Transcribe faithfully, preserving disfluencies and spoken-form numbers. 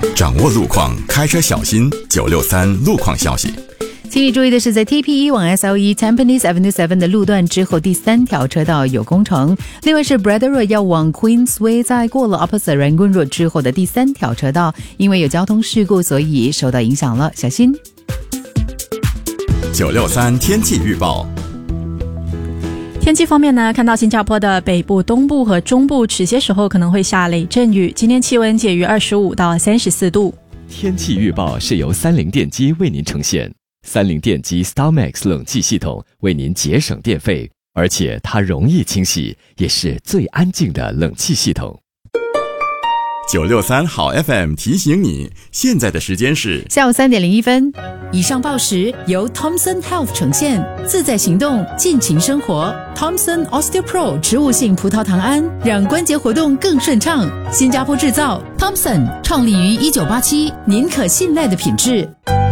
掌握路况，开车小心。九六三路况消息。 请你注意的是，在 T P 一 往 S L E Tampines Avenue 七的路段之后，第三条车道有工程。另外是 Braddell Road 要往 Queensway， 在过了 Opposite Rangoon Road 之后的第三条车道，因为有交通事故，所以受到影响了，小心。 九六三天气预报。 天气方面呢，看到新加坡的北部、东部和中部迟些时候可能会下雷阵雨，今天气温介于二十五到三十四度。 天气预报是由三菱电机为您呈现。三菱电机 StarMax 冷气系统为您节省电费，而且它容易清洗，也是最安静的冷气系统。 九六三好 F M 提醒你，现在的时间是下午三点零一分。以上报时由 Thomson Health 呈现，自在行动，尽情生活。Thomson OsteoPro 植物性葡萄糖胺，让关节活动更顺畅。新加坡制造 ，Thomson 创立于一九八七，您可信赖的品质。